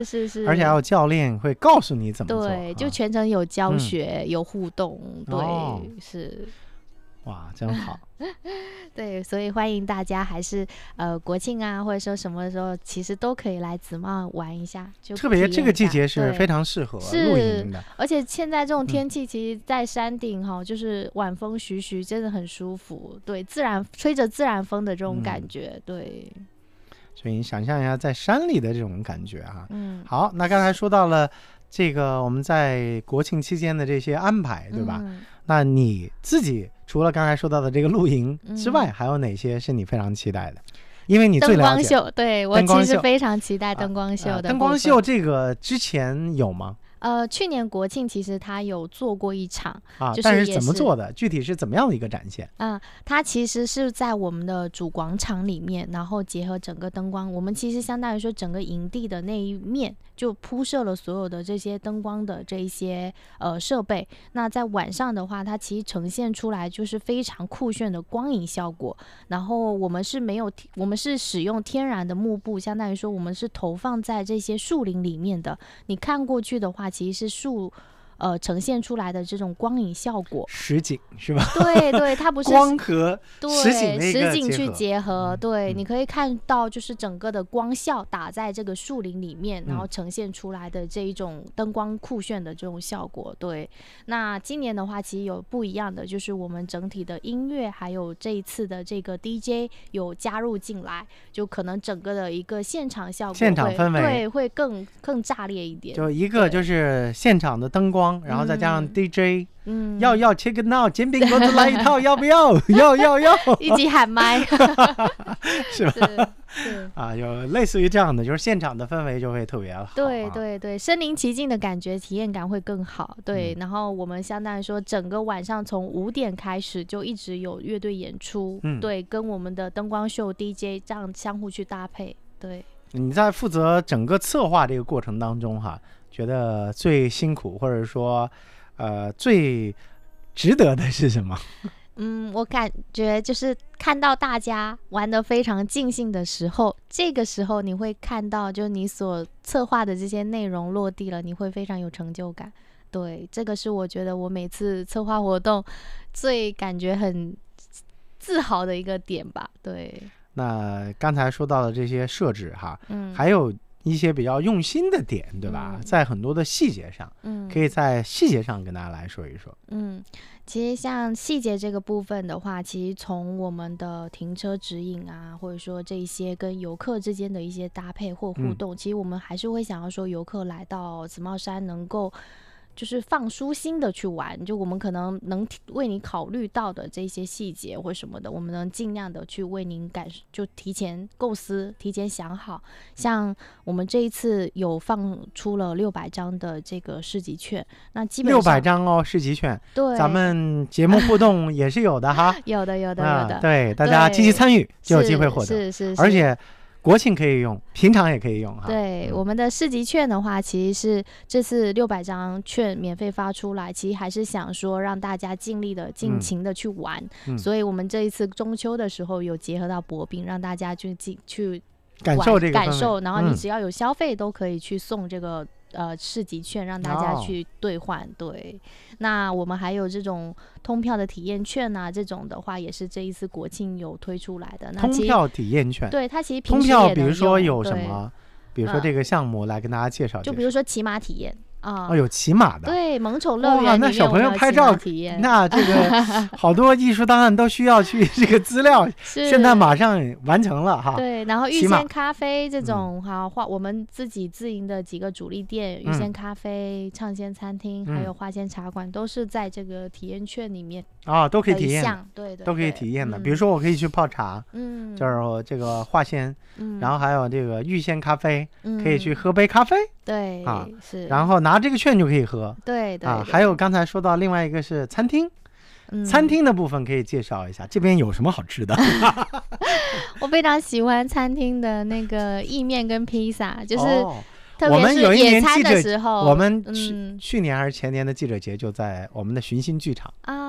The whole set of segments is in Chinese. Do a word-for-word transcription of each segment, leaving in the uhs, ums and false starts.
是是， 而且还有教练会告诉你怎么做， 对，就全程有教学、 嗯、 有互动，对、 哦， 是。 哇，真好。 对，所以欢迎大家还是呃国庆啊，或者说什么时候，其实都可以来紫茂玩一下，就特别这个季节是非常适合露营的。 而且现在这种天气，其实在山顶哈、嗯，就是晚风徐徐，真的很舒服。对，自然吹着自然风的这种感觉，嗯、对。 所以你想象一下在山里的这种感觉啊。 嗯。 好，那刚才说到了这个我们在国庆期间的这些安排，对吧？ 嗯、 那你自己除了刚才说到的这个露营之外、嗯，还有哪些是你非常期待的？因为你最了解灯光秀，对，我其实非常期待灯光秀的、啊啊。 灯光秀这个之前有吗？ 呃，去年国庆其实他有做过一场啊、 就是， 但是怎么做的？具体是怎么样的一个展现？ 啊、呃，它其实是在我们的主广场里面，然后结合整个灯光，我们其实相当于说整个营地的那一面就铺设了所有的这些灯光的这一些呃设备。那在晚上的话，它其实呈现出来就是非常酷炫的光影效果。然后我们是没有，我们是使用天然的幕布，相当于说我们是投放在这些树林里面的。你看过去的话，其实是树，呃，呈现出来的这种光影效果， 实景是吧？ 对对，它不是光和实景的一个实景去结合， 嗯、 对、 嗯， 你可以看到就是整个的光效打在这个树林里面， 嗯、 然后呈现出来的这一种灯光酷炫的这种效果。对，那今年的话，其实有不一样的，就是我们整体的音乐还有这一次的这个 D J 有加入进来，就可能整个的一个现场效果， 现场氛围对会更更炸裂一点。 就一个就是现场的灯光，然后再加上 D J， 嗯， 要要 check it now， 煎饼果子来一套，要不要？要要要， 一起喊麦， 是吧？是啊，有类似于这样的，就是现场的氛围就会特别好、啊。 对对对，身临其境的感觉，体验感会更好。对、 嗯， 然后我们相当于说，整个晚上从五点开始就一直有乐队演出， 嗯， 对，跟我们的灯光秀 D J 这样相互去搭配。对， 你在负责整个策划这个过程当中哈，觉得最辛苦或者说呃最值得的是什么？ 嗯，我感觉就是看到大家玩得非常尽兴的时候，这个时候你会看到，就你所策划的这些内容落地了，你会非常有成就感。对，这个是我觉得我每次策划活动最感觉很自豪的一个点吧。对， 那刚才说到的这些设置哈， 嗯， 还有一些比较用心的点，对吧？ 嗯、 在很多的细节上， 嗯， 可以在细节上跟大家来说一说。 嗯，其实像细节这个部分的话，其实从我们的停车指引啊，或者说这一些跟游客之间的一些搭配或互动，嗯、其实我们还是会想要说，游客来到紫茂山能够就是放舒心的去玩，就我们可能能为你考虑到的这些细节或什么的，我们能尽量的去为您感就提前构思，提前想好。像我们这一次有放出了六百张的这个市集券，那基本上六百张哦，市集券， 对， 咱们节目互动也是有的哈， 有的有的有的， 啊、对，大家积极参与就有机会获得， 是 是, 是， 而且国庆可以用，平常也可以用哈。 对、 嗯， 我们的市集券的话，其实是这次六百张券免费发出来，其实还是想说让大家尽力的、尽情的去玩、 嗯嗯。 所以我们这一次中秋的时候有结合到薄饼，让大家去去感受这个感受，然后你嗯、 只要有消费都可以去送这个。呃，市集券让大家去兑换、哦，对。那我们还有这种通票的体验券啊，这种的话也是这一次国庆有推出来的。那通票体验券， 对，它其实通票，比如说有什么？比如说这个项目、 嗯、 来跟大家介绍介绍， 就比如说骑马体验。啊、 哦，有骑马的， 对，萌宠乐园那小朋友拍照体验， 那这个好多艺术档案都需要去这个资料，现在马上完成了哈。 对，然后御仙咖啡这种哈，花、嗯、我们自己自营的几个主力店，御仙咖啡、嗯、畅仙餐厅，还有花仙茶馆，都是在这个体验券里面啊、哦，都可以体验， 对对对， 都可以体验的、 嗯。 比如说我可以去泡茶， 嗯， 就是这个花仙， 嗯， 然后还有这个御仙咖啡、 嗯， 可以去喝杯咖啡。 对啊， 是， 然后拿这个券就可以喝， 对 对, 对啊，还有刚才说到另外一个是餐厅，嗯、餐厅的部分可以介绍一下，这边有什么好吃的？ 我非常喜欢餐厅的那个意面跟披萨，就是、 哦、 特别是野餐的时候， 我们有一年记者，我们去、 嗯、 去年还是前年的记者节就在我们的寻星剧场啊。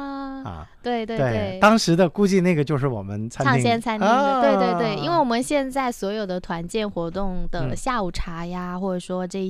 啊， 对对对对， 当时的估计那个就是我们餐畅厅鲜餐厅的， 啊、 对对对，因为我们现在所有的团建活动的嗯下午茶呀，或者说这